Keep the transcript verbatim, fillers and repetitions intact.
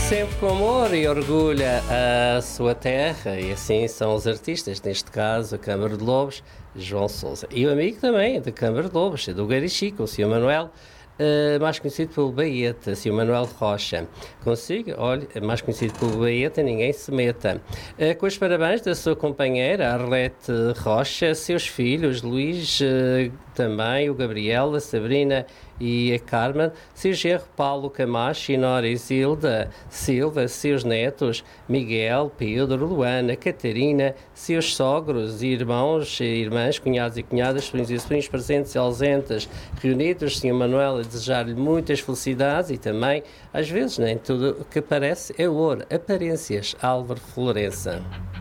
Sempre com amor e orgulha a sua terra, e assim são os artistas, neste caso a Câmara de Lobos, João Sousa. E o amigo também da Câmara de Lobos, do Garichico, o senhor Manuel, uh, mais conhecido pelo Baeta, o senhor Manuel Rocha. Consigo, olha, mais conhecido pelo Baeta, ninguém se meta. Uh, com os parabéns da sua companheira, Arlete Rocha, seus filhos, Luís, uh, também, o Gabriel, a Sabrina e a Carmen, seu genro Paulo Camacho e Nora Isilda Silva, seus netos Miguel, Pedro, Luana, Catarina, seus sogros, irmãos, irmãs, cunhados e cunhadas, sobrinhos e sobrinhos presentes e ausentes, reunidos, senhor Manuel, a desejar-lhe muitas felicidades e também, às vezes, nem tudo o que parece é ouro. Aparências, Álvaro Florença.